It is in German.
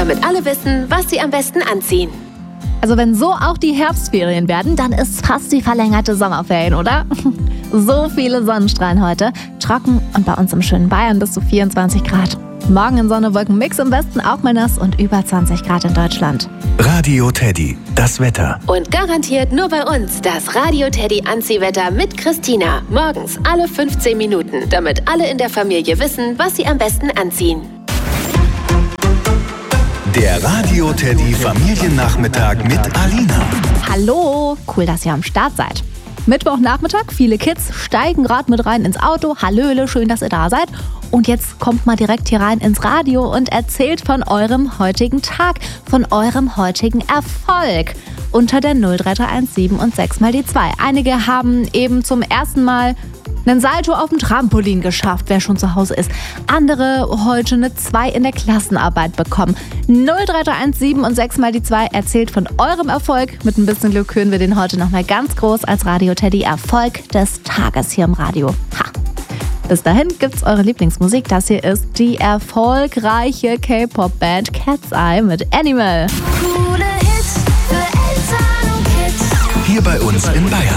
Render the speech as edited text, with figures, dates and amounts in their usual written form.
damit alle wissen, was sie am besten anziehen. Also wenn so auch die Herbstferien werden, dann ist fast die verlängerte Sommerferien, oder? So viele Sonnenstrahlen heute, trocken und bei uns im schönen Bayern bis zu 24 Grad. Morgen in Sonne, Wolken, Mix im Westen auch mal nass und über 20 Grad in Deutschland. Radio Teddy, das Wetter. Und garantiert nur bei uns das Radio Teddy Anziehwetter mit Christina. Morgens alle 15 Minuten, damit alle in der Familie wissen, was sie am besten anziehen. Der Radio Teddy Familiennachmittag mit Alina. Hallo, cool, dass ihr am Start seid. Mittwochnachmittag, viele Kids steigen gerade mit rein ins Auto. Hallöle, schön, dass ihr da seid. Und jetzt kommt mal direkt hier rein ins Radio und erzählt von eurem heutigen Tag, von eurem heutigen Erfolg. Unter der 03317 und 6 mal die 2. Einige haben eben zum ersten Mal einen Salto auf dem Trampolin geschafft, wer schon zu Hause ist. Andere heute eine 2 in der Klassenarbeit bekommen. 03317 und 6 mal die 2 erzählt von eurem Erfolg. Mit ein bisschen Glück hören wir den heute nochmal ganz groß als Radio Teddy Erfolg des Tages hier im Radio. Ha! Bis dahin gibt's eure Lieblingsmusik. Das hier ist die erfolgreiche K-Pop-Band Cat's Eye mit Animal. Coole Hits für Eltern und Kids. Hier bei uns in Bayern.